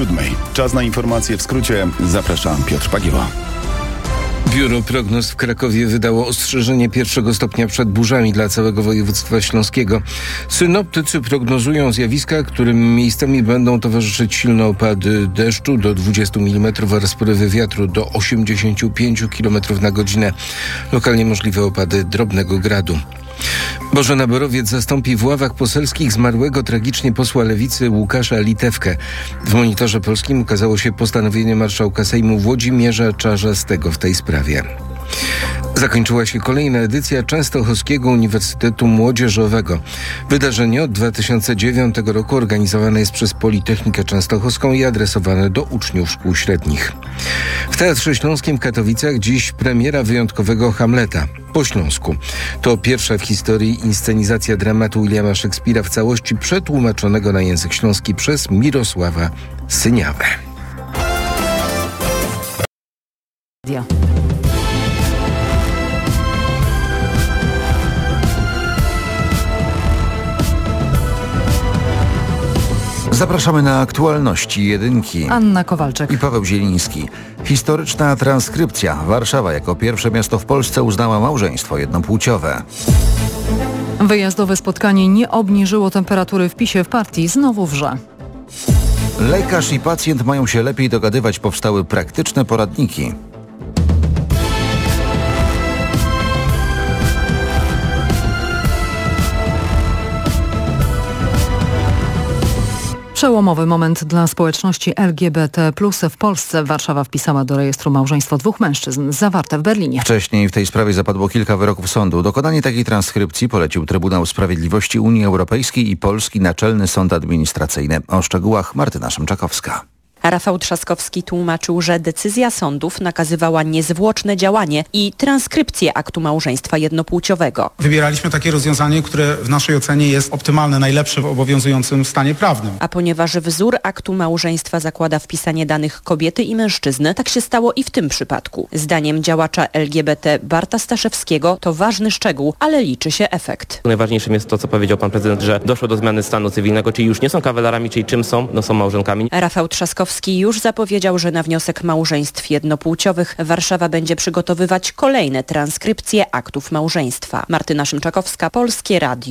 7. Czas na informacje w skrócie. Zapraszam, Piotr Pagieła. Biuro Prognoz w Krakowie wydało ostrzeżenie 1. stopnia przed burzami dla całego województwa śląskiego. Synoptycy prognozują zjawiska, którym miejscami będą towarzyszyć silne opady deszczu do 20 mm oraz porywy wiatru do 85 km na godzinę. Lokalnie możliwe opady drobnego gradu. Bożena Borowiec zastąpi w ławach poselskich zmarłego tragicznie posła Lewicy Łukasza Litewkę. W Monitorze Polskim ukazało się postanowienie marszałka Sejmu Włodzimierza Czarzastego w tej sprawie. Zakończyła się kolejna edycja Częstochowskiego Uniwersytetu Młodzieżowego. Wydarzenie od 2009 roku organizowane jest przez Politechnikę Częstochowską i adresowane do uczniów szkół średnich. W Teatrze Śląskim w Katowicach dziś premiera wyjątkowego Hamleta po śląsku. To pierwsza w historii inscenizacja dramatu Williama Szekspira w całości przetłumaczonego na język śląski przez Mirosława Syniawę. Zapraszamy na aktualności jedynki. Anna Kowalczyk i Paweł Zieliński. Historyczna transkrypcja. Warszawa jako pierwsze miasto w Polsce uznała małżeństwo jednopłciowe. Wyjazdowe spotkanie nie obniżyło temperatury w PiS-ie w partii. Znowu wrze. Lekarz i pacjent mają się lepiej dogadywać. Powstały praktyczne poradniki. Przełomowy moment dla społeczności LGBT+ w Polsce. Warszawa wpisała do rejestru małżeństwo dwóch mężczyzn zawarte w Berlinie. Wcześniej w tej sprawie zapadło kilka wyroków sądu. Dokonanie takiej transkrypcji polecił Trybunał Sprawiedliwości Unii Europejskiej i Polski Naczelny Sąd Administracyjny. O szczegółach Martyna Szymczakowska. Rafał Trzaskowski tłumaczył, że decyzja sądów nakazywała niezwłoczne działanie i transkrypcję aktu małżeństwa jednopłciowego. Wybieraliśmy takie rozwiązanie, które w naszej ocenie jest optymalne, najlepsze w obowiązującym stanie prawnym. A ponieważ wzór aktu małżeństwa zakłada wpisanie danych kobiety i mężczyzny, tak się stało i w tym przypadku. Zdaniem działacza LGBT Barta Staszewskiego to ważny szczegół, ale liczy się efekt. Najważniejszym jest to, co powiedział pan prezydent, że doszło do zmiany stanu cywilnego, czyli już nie są kawalerami, czyli czym są? No są małżonkami. Rafał Trzaskowski już zapowiedział, że na wniosek małżeństw jednopłciowych Warszawa będzie przygotowywać kolejne transkrypcje aktów małżeństwa. Martyna Szymczakowska, Polskie Radio.